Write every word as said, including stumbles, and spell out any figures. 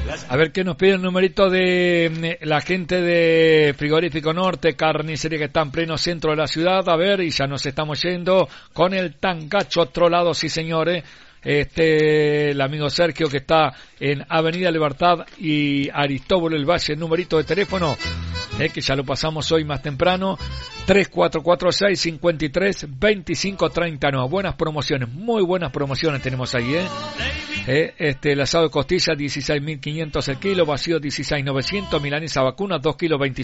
A ver qué nos pide el numerito de la gente de Frigorífico Norte, carnicería que está en pleno centro de la ciudad. A ver, y ya nos estamos yendo con el Tangacho, otro lado, sí señores. Este, el amigo Sergio que está en Avenida Libertad y Aristóbulo el Valle, el numerito de teléfono, eh, que ya lo pasamos hoy más temprano, tres cuatro cuatro seis, cinco tres, dos cinco tres nueve. Buenas promociones, muy buenas promociones tenemos ahí, eh. Eh, este, el asado de costilla dieciséis mil quinientos el kilo, vacío dieciséis mil novecientos, milanesa vacuna dos kilos veinticinco.